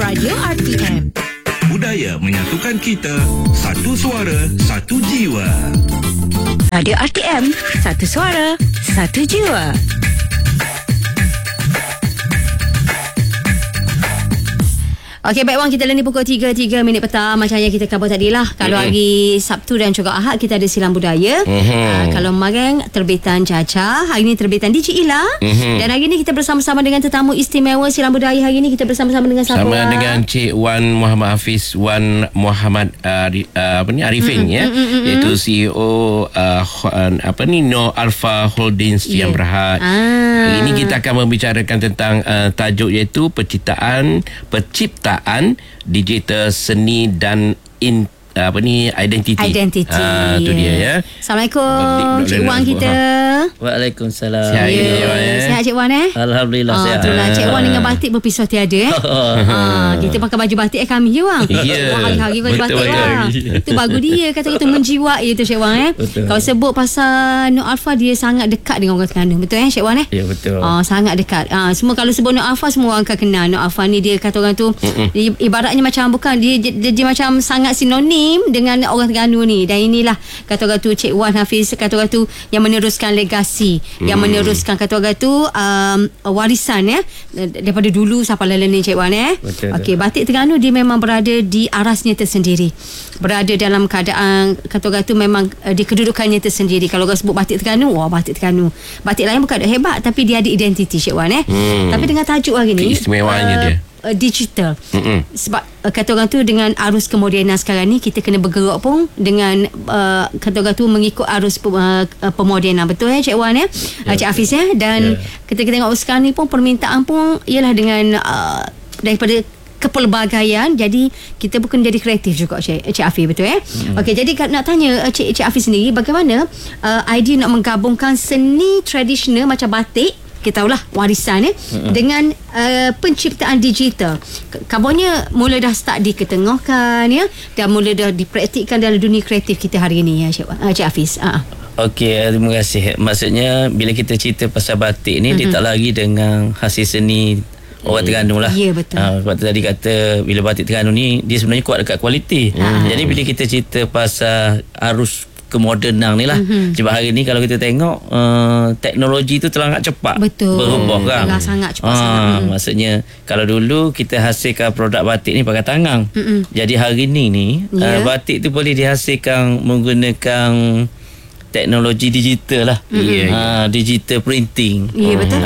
Radio RTM. Budaya menyatukan kita. Satu suara, satu jiwa. Radio RTM, satu suara, satu jiwa. Okey, baik Wang, kita ni pukul 3 minit petang. Macam yang kita cover tadi lah. Kalau hari Sabtu dan juga Ahad kita ada Silam Budaya. Kalau kemarin terbitan Caca, hari ni terbitan DJ Ila. Dan hari ni kita bersama-sama dengan tetamu istimewa Silam Budaya. Hari ni kita bersama-sama dengan siapa? Sama dengan Cik Wan Muhammad Hafiz, Wan Muhammad Arifin, ya, iaitu CEO No Alpha Holdings yang Berhad. Hari ini kita akan membicarakan tentang tajuk iaitu penciptaan digital seni dan identiti. Itu dia, ya. Assalamualaikum Cik Wan kita. Waalaikumsalam. Sihat, sihat Cik Wan Alhamdulillah sihat. Itulah Cik Wan dengan batik berpisah tiada. Kita pakai baju batik kami je Wang. Hari-hari baju batik lah. Itu bagus dia kata-kata menjiwai itu Cik Wan. Kalau sebut pasal No Alpha, dia sangat dekat dengan orang Terengganu. Betul Cik Wan Ya, betul. Sangat dekat. Semua kalau sebut No Alpha, semua orang akan kenal. No Alpha ni dia kata orang tu ibaratnya macam bukan dia macam sangat sinonim dengan orang Terengganu ni. Dan inilah kata orang tu Cik Wan Hafiz, kata orang tu yang meneruskan legasi, yang meneruskan kata orang tu warisan daripada dulu sampai lalu ni Cik Wan Okey, batik Terengganu dia memang berada di arasnya tersendiri, berada dalam keadaan kata orang tu memang di kedudukannya tersendiri. Kalau orang sebut batik Terengganu, batik Terengganu. Batik lain bukan hebat, tapi dia ada identiti Cik Wan Tapi dengan tajuk hari ni keistimewaannya dia digital. Sebab kata orang tu dengan arus kemodenan sekarang ni, kita kena bergerak pun dengan kata orang tu mengikut arus pemodenan. Betul Cik Wan Cik Hafiz dan kita tengok sekarang ni pun permintaan pun ialah dengan daripada kepelbagaian. Jadi kita pun kena jadi kreatif juga Cik Hafiz. Betul Okey, jadi nak tanya Cik Hafiz sendiri, bagaimana idea nak menggabungkan seni tradisional macam batik, kita tahulah warisan dengan penciptaan digital. Kabarnya mula dah start diketengahkan dan mula dah dipraktikkan dalam dunia kreatif kita hari ini Cik Hafiz. Okey, terima kasih. Maksudnya bila kita cerita pasal batik ni, dia tak lari dengan hasil seni orang Terengganu lah. Ya, betul. Sebab tadi kata bila batik Terengganu ni dia sebenarnya kuat dekat kualiti. Jadi bila kita cerita pasal arus kemodenan ni lah, sebab hari ni kalau kita tengok teknologi tu sangat cepat berubah kan. Sangat cepat sangat. Maksudnya kalau dulu kita hasilkan produk batik ni pakai tangan. Jadi hari ni batik tu boleh dihasilkan menggunakan teknologi digital lah. Digital printing. Betul.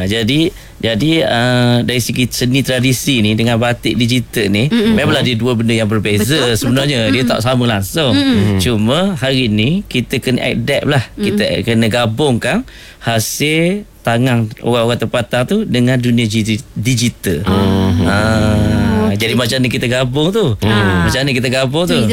Jadi dari segi seni tradisi ni dengan batik digital ni memanglah dia dua benda yang berbeza. Sebenarnya dia tak sama langsung. Cuma hari ni kita kena adapt lah. Kita kena gabungkan hasil tangan orang-orang tempatan tu dengan dunia digital. Jadi macam ni kita gabung tu. Macam ni kita gabung tu.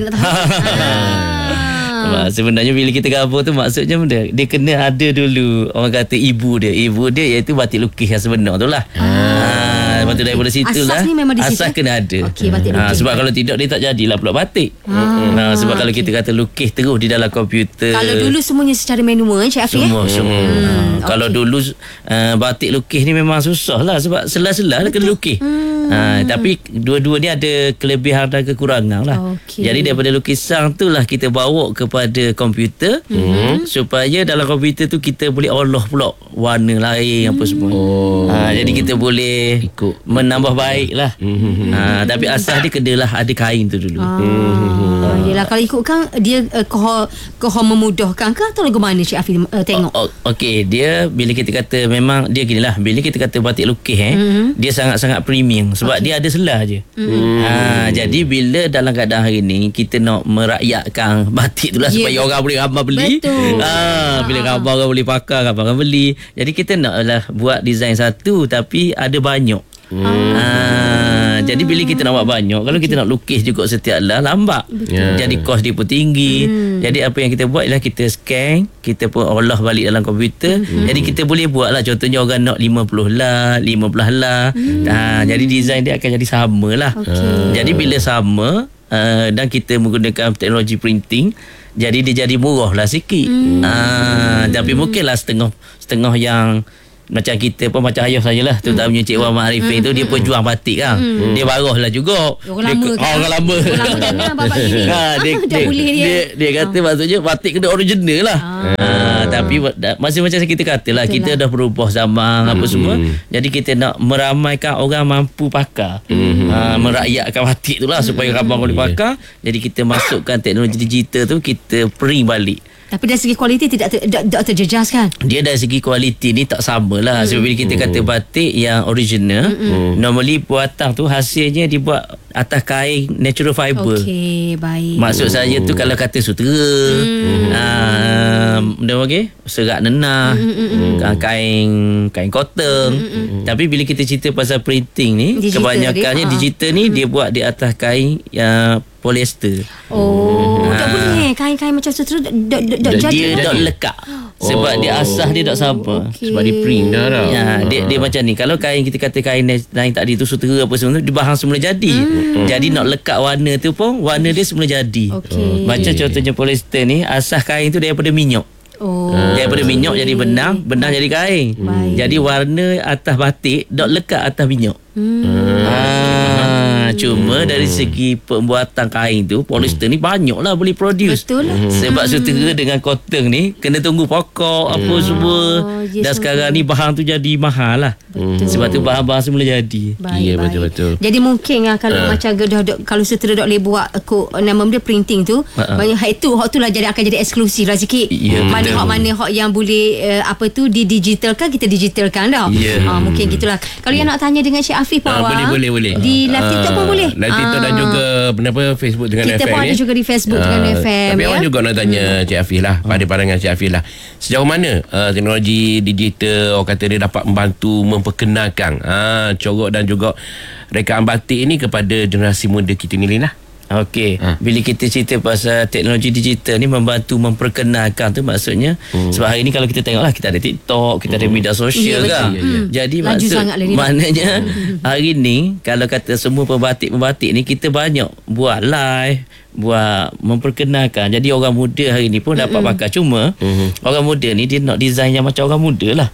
Sebenarnya bila kita gabung tu maksudnya dia kena ada dulu orang kata ibu dia iaitu batik lukis yang sebenar tu lah. Lepas tu daripada situ lah asas kena ada. Sebab kalau tidak dia tak jadilah pula batik. Sebab kalau kita kata lukis terus di dalam komputer, kalau dulu semuanya secara manual Cik Hafiz semua. Kalau dulu batik lukis ni memang susah lah, sebab sela-sela kena lukis. Tapi dua-dua ni ada kelebihan dan kekurangan lah. Jadi daripada lukisan tu lah kita bawa kepada komputer, supaya dalam komputer tu kita boleh olah pula warna lain apa semua. Jadi kita boleh menambah baik lah. Tapi asas dia kenalah ada kain tu dulu. Yelah, kalau ikutkan dia kohon memudahkan ke atau lagu mana Cik Hafiz tengok? Okey, dia bila kita kata memang dia gini lah, bila kita kata batik lukis dia sangat-sangat premium sebab dia ada selah je. Jadi bila dalam keadaan hari ni kita nak merakyatkan batik tu lah supaya orang boleh ramai beli. Bila ramai orang boleh pakai, ramai orang beli. Jadi kita naklah buat design satu tapi ada banyak. Jadi bila kita nak buat banyak, kalau kita nak lukis juga setiap lambat. Jadi kos dia pun tinggi. Jadi apa yang kita buat ialah kita scan, kita pun olah balik dalam komputer. Jadi kita boleh buat lah, contohnya orang nak 50 lah, 15 lah. Jadi design dia akan jadi sama lah. Jadi bila sama dan kita menggunakan teknologi printing, jadi dia jadi murah lah sikit. Tapi mungkinlah setengah yang macam kita pun macam ayah sajalah, terutamanya Cik Wan Arifin tu dia pejuang batik kan. Dia barah lah juga. Orang lama kan? Orang lama. Orang lama jangan babat gini. Dia boleh dia kata maksudnya batik kena original lah. Tapi masih macam kita kata lah, kita dah berubah zaman apa semua. Jadi kita nak meramaikan orang mampu pakar. Merakyatkan batik tu lah supaya ramai boleh pakar. Jadi kita masukkan teknologi digital tu, kita print balik. Tapi dari segi kualiti tidak terjejas kan? Dia dari segi kualiti ni tak sama lah. Sebab bila kita kata batik yang original, normally buatan tu hasilnya dibuat atas kain natural fiber. Okey, baik. Maksud saya tu kalau kata sutera, serat nenah, kain cotton. Tapi bila kita cerita pasal printing ni, digital kebanyakannya digital ni dia buat di atas kain yang polyester. Tak boleh kain-kain macam sutera dia tak lekat. Sebab dia asas dia tak sama. Sebab dia print dah tau. Ya, dia macam ni. Kalau kain kita kata kain lain tadi tu sutera apa semua, dia bahan semula jadi. Jadi nak lekat warna tu pun warna dia semula jadi. Macam contohnya polyester ni, asas kain tu daripada minyak. Daripada minyak jadi benang jadi kain. Jadi warna atas batik dok lekat atas minyak. Cuma dari segi pembuatan kain tu, polyester ni banyak lah boleh produce. Betul lah. Sebab sutera dengan cotton ni kena tunggu pokok apa semua. Dan sekarang ni bahan tu jadi mahal lah. Sebab tu bahan-bahan semula jadi. Ya, betul-betul. Jadi mungkin kalau macam kalau sutera dok boleh buat nama dia printing tu, banyak hak tu lah akan jadi eksklusif lah sikit. Mana hak yang boleh didigitalkan, kita digitalkan dah. Mungkin gitulah. Kalau yang nak tanya dengan Cik Afif boleh. Di live TikTok pun boleh. Live TikTok dan juga Facebook dengan kita FM. Kita pun ada juga di Facebook dengan FM. Tapi orang juga nak tanya Cik Afif lah, pada pandangan Cik Afif lah, sejauh mana teknologi digital orang kata dia dapat membantu memperkenalkan corak dan juga rekaan batik ini kepada generasi muda kita ni lah. Okey, bila kita cerita pasal teknologi digital ni membantu memperkenalkan tu maksudnya sebab hari ni kalau kita tengoklah, kita ada TikTok, kita ada media sosial kan. Jadi maknanya hari ni kalau kata semua pembatik ni kita banyak buat live, buat memperkenalkan. Jadi orang muda hari ni pun dapat pakai. Cuma orang muda ni dia nak design yang macam orang muda lah.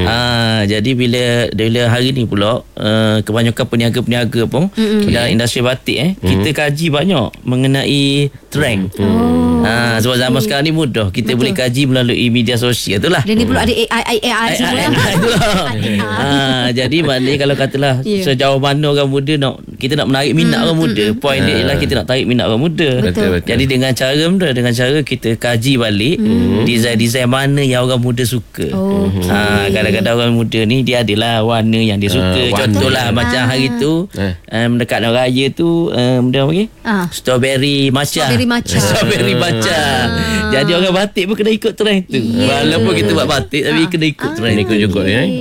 Jadi bila hari ni pula kebanyakan peniaga-peniaga pun dalam industri batik kita kaji banyak mengenai trend. Sebab zaman sekarang ni mudah, kita boleh kaji melalui media sosial tu lah. Dan ni pula ada AI semua. Jadi maknanya kalau katalah sejauh mana orang muda kita nak menarik minat orang muda, point dia ialah kita nak tarik minat orang muda. Betul. Jadi dengan cara kita kaji balik design-design mana yang orang muda suka. Kadang-kadang orang muda ni dia adalah warna yang dia suka. Contohlah macam hari tu dekat raya tu dia panggil strawberry matcha. Strawberry matcha. Jadi orang batik pun kena ikut trend tu. Walaupun kita buat batik tapi kena ikut trend. Ikut juga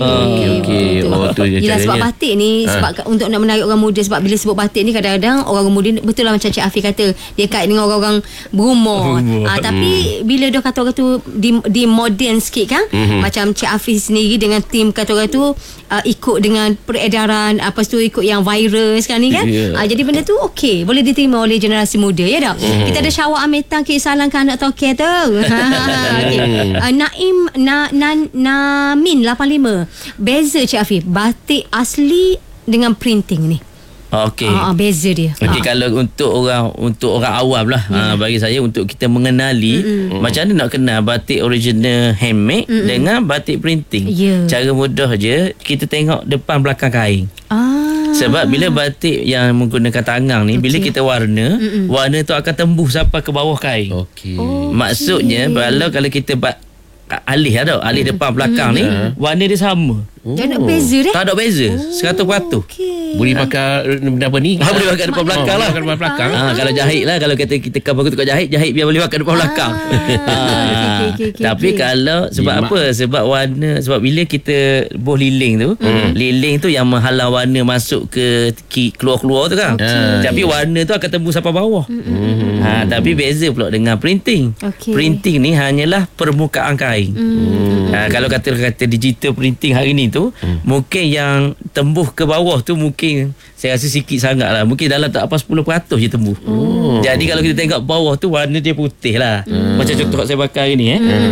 Okey. Tu je caranya. Sebab batik ni sebab untuk nak menarik orang muda, sebab bila sebut batik ni kadang-kadang orang muda betul lah macam Cik Afif kata, dia kait dengan orang-orang berumur. Tapi bila dah kata orang tu di modern sikit kan, macam Cik Afif sendiri dengan tim kata orang tu ikut dengan peredaran tu ikut yang viral sekarang ni kan. Jadi benda tu okey, boleh diterima oleh generasi muda ya tak. Kita ada Syawak Ametan salam ke anak toke tu. Naim Namin 85. Beza Cik Afif batik asli dengan printing ni. Okey. Beza dia. Okey, kalau untuk orang awam lah, bagi saya untuk kita mengenali macam mana nak kenal batik original handmade dengan batik printing. Cara mudah je, kita tengok depan belakang kain. Sebab bila batik yang menggunakan tangan ni, bila kita warna tu akan tembus sampai ke bawah kain. Maksudnya kalau kita alih depan belakang ni, warna dia sama. Tak ada beza dah. Tak ada beza 100%. Boleh pakai apa ni? Boleh pakai depan belakang lah. Depan belakang. Kalau jahit lah, kalau kita cover tukar jahit biar boleh pakai depan belakang. Tapi kalau sebab apa? Sebab warna, sebab bila kita boh liling tu yang menghalang warna masuk ke keluar-keluar tu kan. Tapi warna tu akan tembus sampai bawah. Tapi beza pula dengan printing. Printing ni hanyalah permukaan kain. Kalau kata digital printing hari ni tu, mungkin yang tembus ke bawah tu mungkin saya rasa sikit sangat lah. Mungkin dalam tak apa 10% je tembus. Jadi kalau kita tengok bawah tu warna dia putih lah. Macam contoh saya pakai hari ni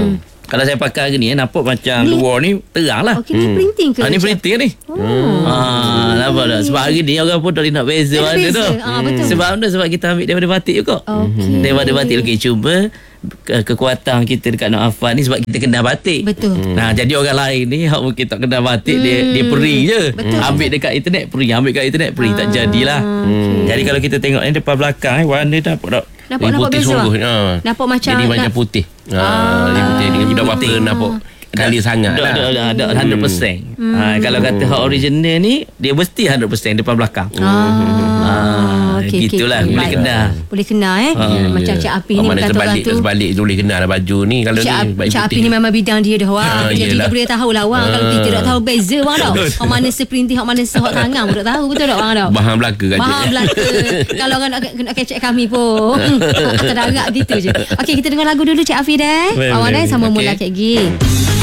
Kalau saya pakai hari ni nampak macam luar ni terang lah. Okey, ni printing ke? Ni Cik? printing ni. Nampak tak? Sebab hari ni orang pun tak boleh nak beza Tak mana beza. tu. Betul. Sebab kita ambil daripada batik juga. Okey. Daripada batik. Okey, cuba kekuatan kita dekat Nok Afan ni sebab kita kenal batik. Betul. Nah, jadi orang lain ni hak mungkin tak kenal batik, dia peri je. Betul. Ambil dekat internet peri, ambil kat internet peri, tak jadilah. Jadi kalau kita tengok ni depan belakang warna nampak tak? Nampak putih beza. sungguh. Nampak macam Jadi macam putih. Jadi putih. Dia dah apa nampak kali sangat lah. Ada 100%. Kalau kata hak original ni dia mesti 100% depan belakang. Okey, gitulah okey. boleh Baik. kenal. Boleh kenal macam Cik Api ni mana kata orang terbalik tu. sebalik boleh kenal lah baju ni. Kalau ni baik Cik Api putih. ni memang bidang dia dah wang. Jadi yelah. kita boleh tahu lah wang. Kalau kita tak tahu beza wang tau. Hak mana seprinting, hak mana sehak tangan pun tak tahu. Betul tak wang tau? Bahan belaka kat Bahan belaka. Kalau orang nak kecek kami pun terdarab gitu je. Okey, kita dengar lagu dulu Cik Afi dah. Baik, Awak dah baik. sama Okey. mula kek gig.